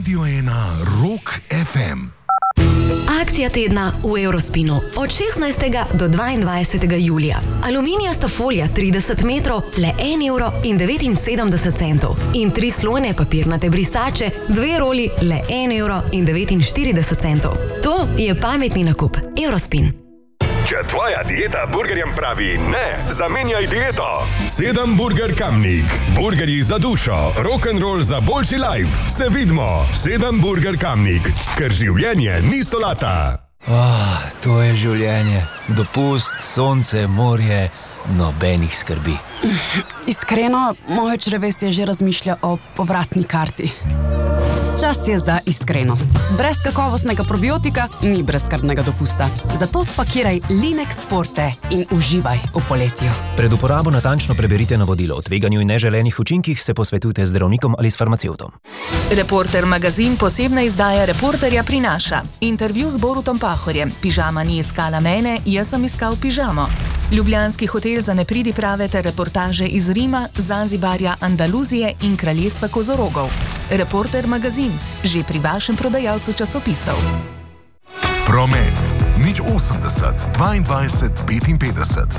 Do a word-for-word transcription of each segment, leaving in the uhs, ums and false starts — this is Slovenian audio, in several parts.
Radio ena Rock ef em. Akcija tedna v Eurospinu od šestnajstega do dvaindvajsetega julija. Aluminijasta folija trideset metrov, le en evro in devetinsedemdeset centov. In tri slojne papirnate brisače, dve roli, le en evro in devetinštirideset centov. To je pametni nakup. Eurospin. Če tvoja dieta burgerjem pravi ne, zamenjaj dieto. Sedem Burger Kamnik. Burgerji za dušo, rock'n'roll za boljši life. Se vidimo. Sedem Burger Kamnik. Ker življenje ni solata. Oh, to je življenje. Dopust, sonce, morje, nobenih skrbi. Iskreno, moje črevesje že razmišlja o povratni karti. Čas je za iskrenost. Brez kakovostnega probiotika ni brezskrbnega dopusta. Zato spakiraj Linex Forte in uživaj v poletju. Pred uporabo natančno preberite navodilo. O tveganju in neželenih učinkih se posvetujte z zdravnikom ali s farmacevtom. Reporter magazin posebna izdaja Reporterja prinaša. Intervju z Borutom Pahorjem. Pižama ni iskala mene, jaz sem iskal pižamo. Ljubljanski hotel za nepridiprave ter reportaže iz Rima, Zanzibarja, Andaluzije in kraljestva kozorogov. Reporter magazin, že pri vašem prodajalcu časopisov. Promet nič osemdeset dvaindvajset petinpetdeset.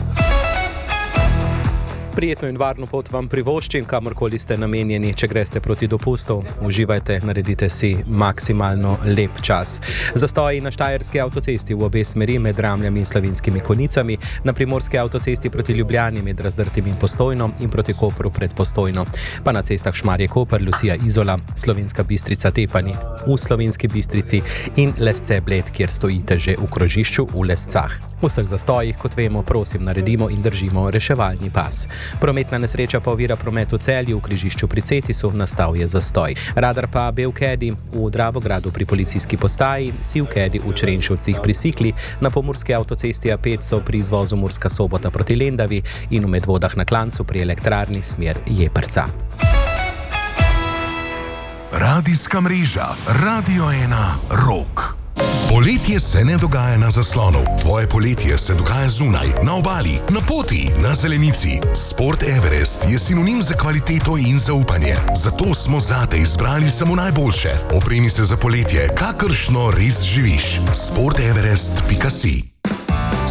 Prijetno in varno pot vam privoščim, kamorkoli ste namenjeni, če greste proti dopustu. Uživajte, naredite si maksimalno lep čas. Zastoji na Štajerski avtocesti v obe smeri med Ramljami in Slavinskimi Konjicami, na Primorski avtocesti proti Ljubljani med Razdrtim in Postojno in proti Kopru pred Postojno. Pa na cestah Šmarje-Koper, Lucija Izola, Slovenska Bistrica Tepani, v Slovenski Bistrici in Lesce Bled, kjer stojite že v krožišču v Lescah. V vseh zastojih, kot vemo, prosim, naredimo in držimo reševalni pas. Prometna nesreča pa ovira promet v Celju, v križišču pri Cetisu, nastal je zastoj. Radar pa Belkedi v Dravogradu pri policijski postaji, Sivkedi v Črenšovcih pri Sikli, na Pomurski avtocesti A pet so pri izvozu Murska Sobota proti Lendavi in v Medvodah na Klancu pri elektrarni smer Jeprca. Radijska mreža Radio ena Rock. Poletje se ne dogaja na zaslonu. Tvoje poletje se dogaja zunaj, na obali, na poti, na zelenici. Sport Everest je sinonim za kvaliteto in zaupanje. Zato smo zate izbrali samo najboljše. Opremi se za poletje, kakršno res živiš. sport everest pika si